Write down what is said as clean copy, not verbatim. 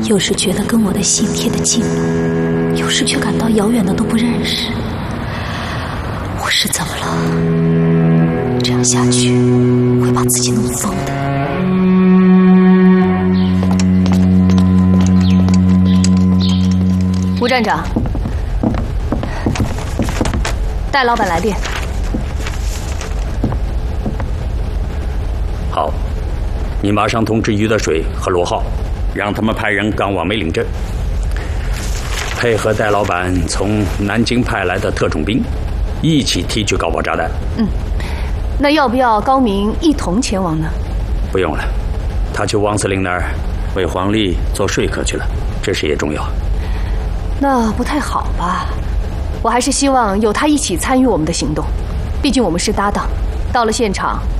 有时觉得跟我的心贴得近了，有时却感到遥远的都不认识。我是怎么了？这样下去会把自己弄疯的。吴站长，戴老板来电。 好，你马上通知于德水和罗浩，让他们派人赶往梅岭镇，配合戴老板从南京派来的特种兵，一起提取高爆炸弹。 那要不要高明一同前往呢？ 不用了，他去王司令那儿为黄丽做说客去了，这事也重要。 那不太好吧？我还是希望有他一起参与我们的行动，毕竟我们是搭档，到了现场